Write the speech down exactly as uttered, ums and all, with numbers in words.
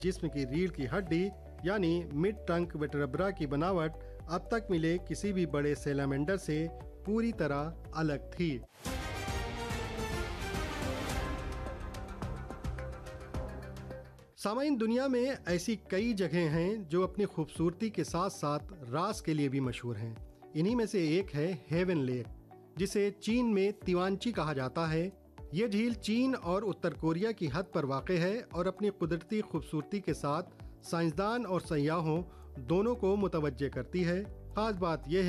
जिस्म की रीढ़ की हड्डी यानी मिड ट्रंक वर्टेब्रा की बनावट अब तक मिले किसी भी बड़े सैलामेंडर से पूरी तरह अलग थी। सामाइन, दुनिया में ऐसी कई जगह हैं जो अपनी खूबसूरती के साथ साथ रास के लिए भी मशहूर हैं। इन्हीं में से एक है हेवन लेक, जिसे चीन में तिवांची कहा जाता है। ये झील चीन और उत्तर कोरिया की हद पर वाक़ है और अपनी कुदरती खूबसूरती के साथ साइंसदान और सयाहों दोनों को मुतवज्जे करती है। खास बात यह